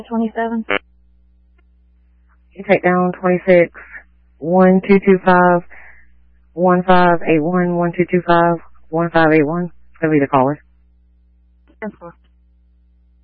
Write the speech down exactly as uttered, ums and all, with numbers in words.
twenty-seven. You take down twenty-six, one two two five, one five eight one, one two two five, one five eight one. That'll be the caller. ten four.